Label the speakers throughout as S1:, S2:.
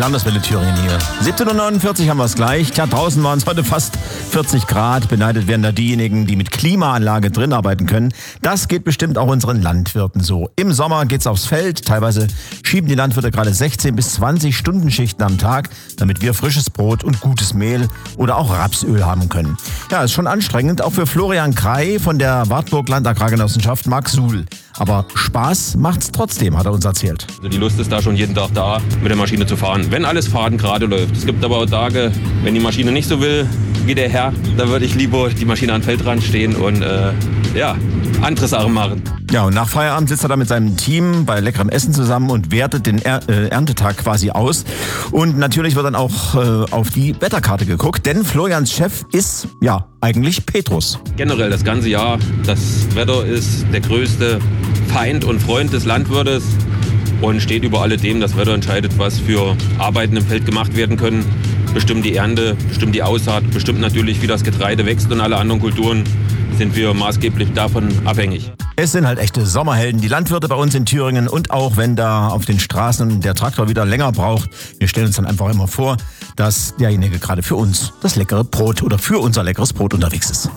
S1: Landeswelle Thüringen hier. 17.49 Uhr haben wir es gleich. Tja, draußen waren es heute fast 40 Grad. Beneidet werden da diejenigen, die mit Klimaanlage drin arbeiten können. Das geht bestimmt auch unseren Landwirten so. Im Sommer geht's aufs Feld. Teilweise schieben die Landwirte gerade 16 bis 20 Stundenschichten am Tag, damit wir frisches Brot und gutes Mehl oder auch Rapsöl haben können. Ja, ist schon anstrengend, auch für Florian Krei von der Wartburg Landagrargenossenschaft Mark Suhl. Aber Spaß macht's trotzdem, hat er uns erzählt.
S2: Also die Lust ist da schon jeden Tag da, mit der Maschine zu fahren, wenn alles fadengerade läuft. Es gibt aber auch Tage, wenn die Maschine nicht so will wie der Herr, da würde ich lieber die Maschine an den Feldrand stehen und andere Sachen machen.
S1: Ja, und nach Feierabend sitzt er da mit seinem Team bei leckerem Essen zusammen und wertet den Erntetag quasi aus. Und natürlich wird dann auch auf die Wetterkarte geguckt, denn Florians Chef ist, ja, eigentlich Petrus.
S2: Generell das ganze Jahr, das Wetter ist der größte Feind und Freund des Landwirtes und steht über alledem. Das Wetter entscheidet, was für Arbeiten im Feld gemacht werden können, bestimmt die Ernte, bestimmt die Aussaat, bestimmt natürlich, wie das Getreide wächst und alle anderen Kulturen sind wir maßgeblich davon abhängig.
S1: Es sind halt echte Sommerhelden, die Landwirte bei uns in Thüringen, und auch wenn da auf den Straßen der Traktor wieder länger braucht, wir stellen uns dann einfach immer vor, dass derjenige gerade für uns das leckere Brot oder für unser leckeres Brot unterwegs ist.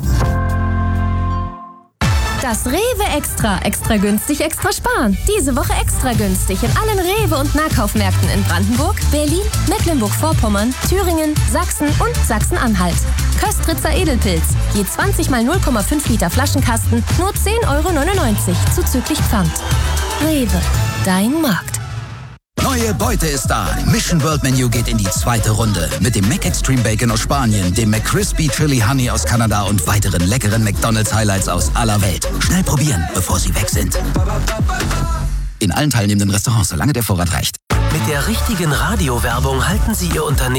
S3: Das Rewe Extra. Extra günstig, extra sparen. Diese Woche extra günstig in allen Rewe- und Nahkaufmärkten in Brandenburg, Berlin, Mecklenburg-Vorpommern, Thüringen, Sachsen und Sachsen-Anhalt. Köstritzer Edelpilz. Je 20 mal 0,5 Liter Flaschenkasten, nur 10,99 € zuzüglich Pfand. Rewe, dein Markt.
S4: Neue Beute ist da. Mission World Menu geht in die zweite Runde. Mit dem Mac Extreme Bacon aus Spanien, dem McCrispy Chili Honey aus Kanada und weiteren leckeren McDonald's Highlights aus aller Welt. Schnell probieren, bevor sie weg sind. In allen teilnehmenden Restaurants, solange der Vorrat reicht.
S5: Mit der richtigen Radiowerbung halten Sie Ihr Unternehmen